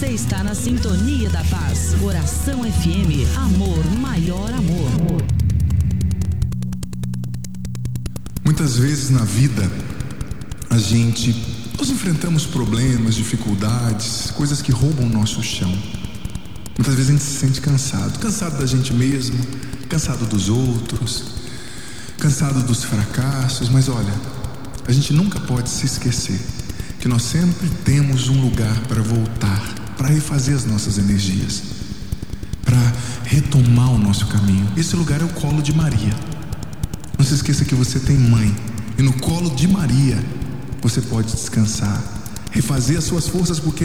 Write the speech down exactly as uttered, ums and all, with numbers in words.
Você está na Sintonia da Paz. Oração F M. Amor, maior amor. Muitas vezes na vida, a gente, nós enfrentamos problemas, dificuldades, coisas que roubam o nosso chão. Muitas vezes a gente se sente cansado, cansado da gente mesmo, cansado dos outros, cansado dos fracassos, mas olha, a gente nunca pode se esquecer que nós sempre temos um lugar para voltar, para refazer as nossas energias, para retomar o nosso caminho. Esse lugar é o colo de Maria. Não se esqueça que você tem mãe, e no colo de Maria você pode descansar, refazer as suas forças, porque